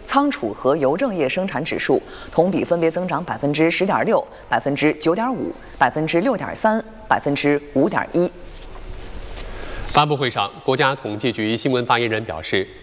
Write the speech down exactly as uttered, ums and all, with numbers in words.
仓储和邮政业生产指数同比分别增长百分之十点六、百分之九点五、百分之六点三、百分之五点一。 发布会上，国家统计局新闻发言人表示。